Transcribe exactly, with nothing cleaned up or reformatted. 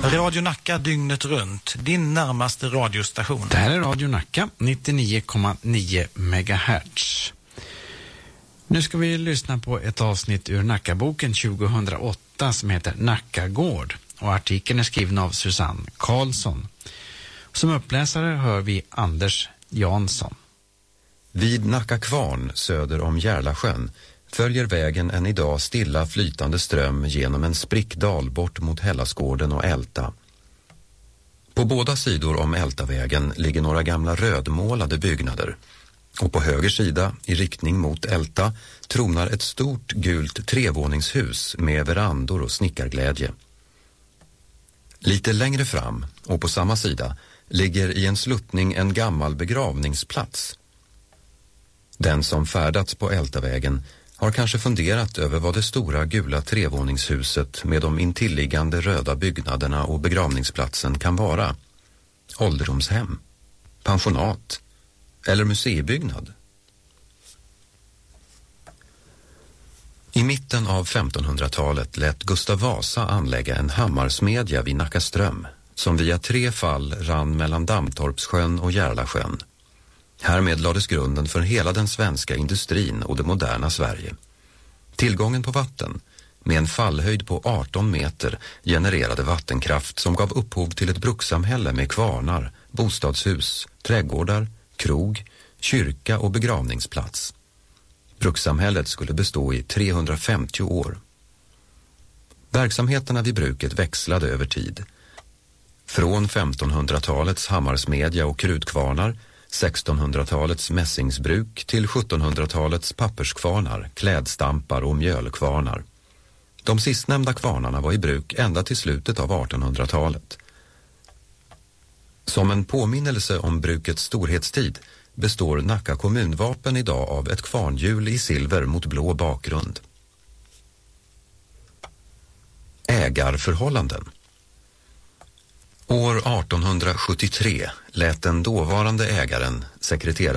Radio Nacka dygnet runt, din närmaste radiostation. Det här är Radio Nacka, nittionio komma nio megahertz. Nu ska vi lyssna på ett avsnitt ur Nackaboken tjugohundraåtta som heter Nackagård. Och artikeln är skriven av Susanne Karlsson. Som uppläsare hör vi Anders Jansson. Vid Nacka kvarn söder om Järlasjön följer vägen en idag stilla flytande ström genom en sprickdal bort mot Hellasgården och Älta. På båda sidor om Ältavägen ligger några gamla rödmålade byggnader. Och på höger sida, i riktning mot Älta, tronar ett stort gult trevåningshus med verandor och snickarglädje. Lite längre fram, och på samma sida, ligger i en sluttning en gammal begravningsplats. Den som färdats på Ältavägen har kanske funderat över vad det stora gula trevåningshuset med de intilliggande röda byggnaderna och begravningsplatsen kan vara. Ålderdomshem, pensionat eller museibyggnad. I mitten av femtonhundratalet lät Gustav Vasa anlägga en hammarsmedja vid Nackaström som via tre fall rann mellan Dammtorpssjön och Järlasjön. Härmed lades grunden för hela den svenska industrin och det moderna Sverige. Tillgången på vatten, med en fallhöjd på arton meter, genererade vattenkraft som gav upphov till ett brukssamhälle med kvarnar, bostadshus, trädgårdar, krog, kyrka och begravningsplats. Brukssamhället skulle bestå i trehundrafemtio år. Verksamheterna vid bruket växlade över tid. Från femtonhundratalets hammarsmedja och krutkvarnar, sextonhundratalets mässingsbruk till sjuttonhundratalets papperskvarnar, klädstampar och mjölkvarnar. De sistnämnda kvarnarna var i bruk ända till slutet av artonhundratalet. Som en påminnelse om brukets storhetstid består Nacka kommunvapen idag av ett kvarnhjul i silver mot blå bakgrund. Ägarförhållanden. År artonhundrasjuttiotre lät den dåvarande ägaren, sekreterare